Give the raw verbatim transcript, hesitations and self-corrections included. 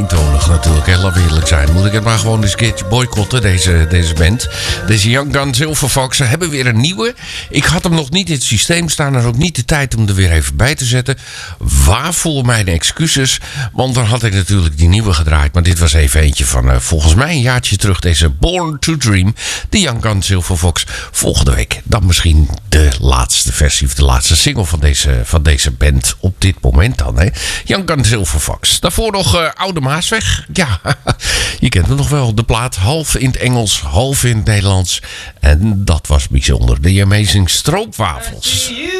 eentonig natuurlijk, hè. Laat eerlijk zijn. Moet ik het maar gewoon eens een keertje boycotten, deze, deze band. Deze Young Gun Silver Fox. Ze hebben weer een nieuwe. Ik had hem nog niet in het systeem staan en ook niet de tijd om er weer even bij te zetten. Waarvoor mijn excuses? Want dan had ik natuurlijk die nieuwe gedraaid. Maar dit was even eentje van uh, volgens mij een jaartje terug. Deze Born to Dream. De Young Gun Silver Fox. Volgende week dan misschien de laatste versie of de laatste single van deze, van deze band. Op dit moment dan, hè. Young Gun Silver Fox. Daarvoor nog uh, Oude Maasweg. Ja, je kent het nog wel. De plaat half in het Engels, half in het Nederlands. En dat was bijzonder. The Amazing Stroopwafels.